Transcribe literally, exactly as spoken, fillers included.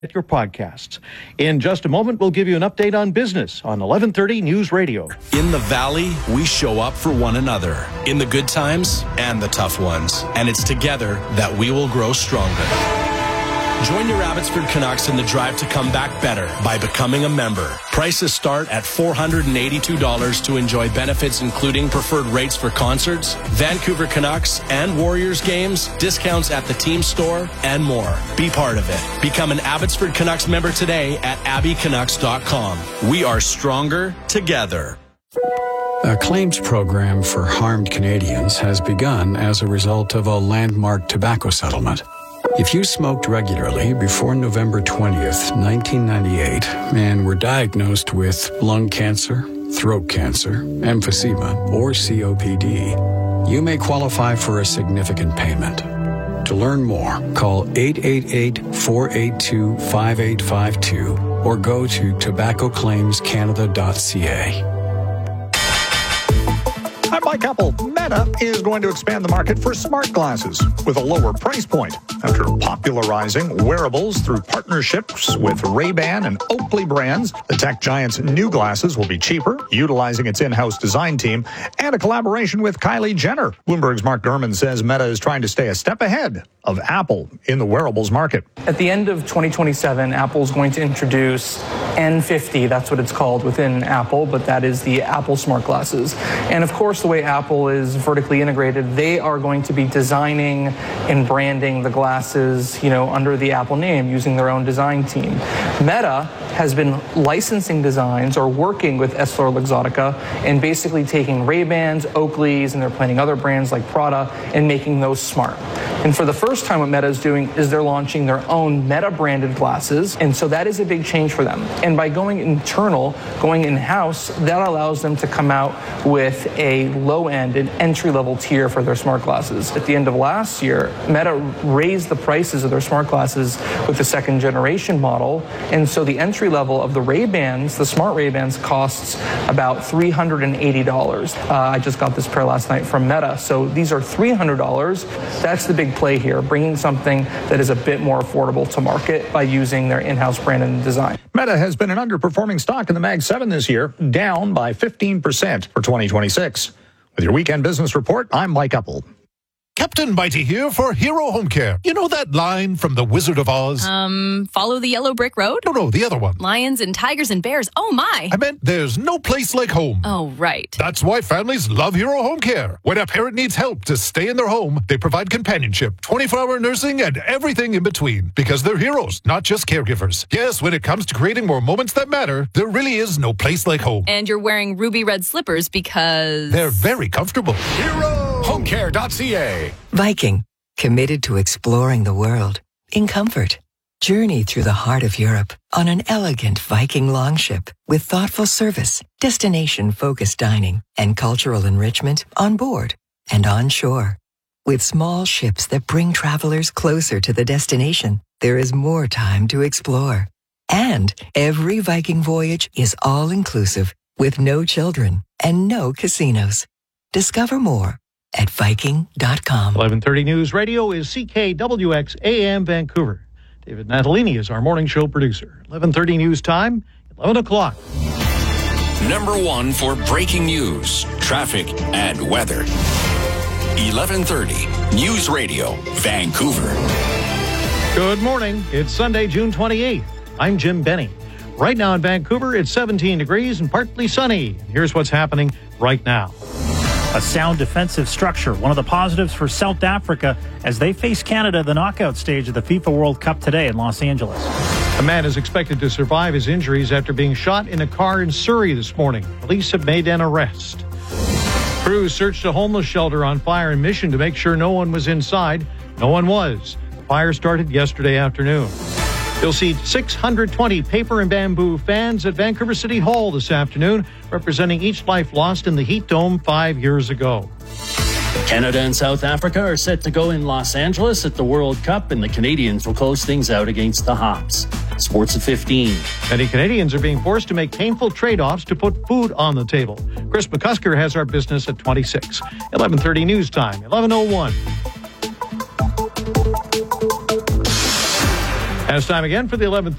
at your podcasts. In just a moment, we'll give you an update on business on eleven thirty News Radio. In the Valley, we show up for one another in the good times and the tough ones. And it's together that we will grow stronger. Join your Abbotsford Canucks in the drive to come back better by becoming a member. Prices start at four hundred eighty-two dollars to enjoy benefits including preferred rates for concerts, Vancouver Canucks and Warriors games, discounts at the team store, and more. Be part of it. Become an Abbotsford Canucks member today at abby canucks dot com. We are stronger together. A claims program for harmed Canadians has begun as a result of a landmark tobacco settlement. If you smoked regularly before November twentieth, nineteen ninety-eight, and were diagnosed with lung cancer, throat cancer, emphysema, or C O P D, you may qualify for a significant payment. To learn more, call eight eight eight, four eight two, five eight five two or go to tobacco claims canada dot c a. I'm Mike Apple. Meta is going to expand the market for smart glasses with a lower price point. After popularizing wearables through partnerships with Ray-Ban and Oakley brands, the tech giant's new glasses will be cheaper, utilizing its in-house design team, and a collaboration with Kylie Jenner. Bloomberg's Mark Gurman says Meta is trying to stay a step ahead of Apple in the wearables market. At the end of twenty twenty-seven, Apple's going to introduce N fifty, that's what it's called within Apple, but that is the Apple smart glasses. And of course, the way Apple is vertically integrated, they are going to be designing and branding the glasses, you know, under the Apple name, using their own design team. Meta has been licensing designs or working with EssilorLuxottica and basically taking Ray-Bans, Oakleys, and they're planning other brands like Prada and making those smart. And for the first time, what Meta is doing is they're launching their own Meta-branded glasses, and so that is a big change for them. And by going internal, going in-house, that allows them to come out with a low-end, an entry-level tier for their smart glasses. At the end of last year, Meta raised the prices of their smart glasses with the second-generation model, and so the entry-level of the Ray-Bans, the smart Ray-Bans, costs about three hundred eighty dollars. Uh, I just got this pair last night from Meta, so these are three hundred dollars. That's the big play here, bringing something that is a bit more affordable to market by using their in-house brand and design. Meta has been an underperforming stock in the Mag seven this year, down by fifteen percent for twenty twenty-six. With your weekend business report, I'm Mike Apple. Captain Mighty here for Hero Home Care. You know that line from The Wizard of Oz? Um, follow the yellow brick road? No, no, the other one. Lions and tigers and bears. Oh, my. I meant there's no place like home. Oh, right. That's why families love Hero Home Care. When a parent needs help to stay in their home, they provide companionship, twenty-four hour nursing, and everything in between. Because they're heroes, not just caregivers. Yes, when it comes to creating more moments that matter, there really is no place like home. And you're wearing ruby red slippers because... they're very comfortable. Hero Home Care dot c a. Viking, committed to exploring the world in comfort. Journey through the heart of Europe on an elegant Viking longship with thoughtful service, destination-focused dining, and cultural enrichment on board and on shore. With small ships that bring travelers closer to the destination, there is more time to explore. And every Viking voyage is all-inclusive with no children and no casinos. Discover more at viking dot com. eleven thirty News Radio is C K W X A M Vancouver. David Natalini is our morning show producer. eleven thirty News Time, eleven o'clock. Number one for breaking news, traffic, and weather. eleven thirty News Radio, Vancouver. Good morning. It's Sunday, June twenty-eighth. I'm Jim Benny. Right now in Vancouver, it's seventeen degrees and partly sunny. Here's what's happening right now. A sound defensive structure, one of the positives for South Africa as they face Canada at the knockout stage of the FIFA World Cup today in Los Angeles. A man is expected to survive his injuries after being shot in a car in Surrey this morning. Police have made an arrest. Crews searched a homeless shelter on fire in Mission to make sure no one was inside. No one was. The fire started yesterday afternoon. You'll see six hundred twenty paper and bamboo fans at Vancouver City Hall this afternoon, representing each life lost in the heat dome five years ago. Canada and South Africa are set to go in Los Angeles at the World Cup, and the Canadians will close things out against the Hops. Sports at fifteen. Many Canadians are being forced to make painful trade-offs to put food on the table. Chris McCusker has our business at twenty-six. eleven thirty News Time, eleven oh one. And it's time again for the eleventh